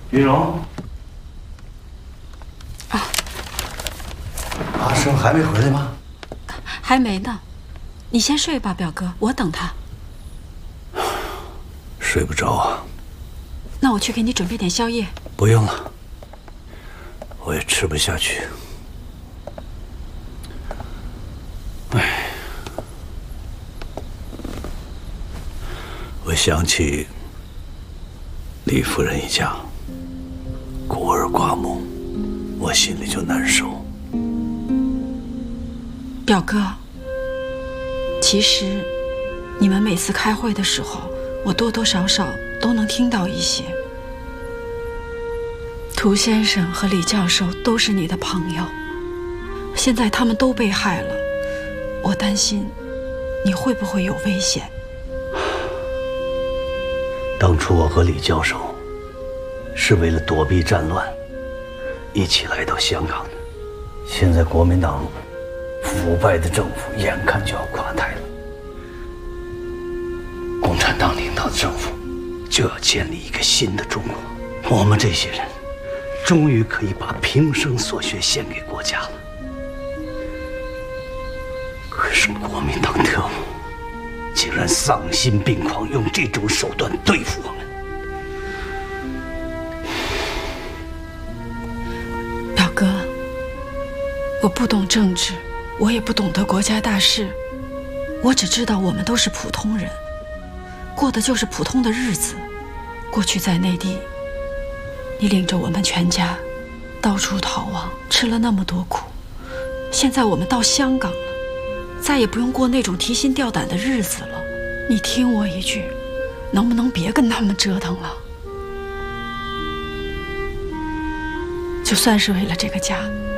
云荣。 啊。 阿生还没回来吗？ 还没呢。你先睡吧，表哥，我等他。 睡不着啊。 那我去给你准备点宵夜。 不用了，我也吃不下去。哎，我想起李夫人一家孤儿寡母，我心里就难受。 表哥，其实你们每次开会的时候，我多多少少都能听到一些。涂先生和李教授都是你的朋友，现在他们都被害了，我担心你会不会有危险。 当初我和李教授是为了躲避战乱一起来到香港的，现在国民党腐败的政府眼看就要垮台了，共产党领导的政府就要建立一个新的中国，我们这些人终于可以把平生所学献给国家了。可是国民党特务竟然丧心病狂，用这种手段对付我们。 表哥，我不懂政治，我也不懂得国家大事，我只知道我们都是普通人，过的就是普通的日子。过去在内地，你领着我们全家到处逃亡，吃了那么多苦。现在我们到香港了，再也不用过那种提心吊胆的日子了。你听我一句，能不能别跟他们折腾了？就算是为了这个家，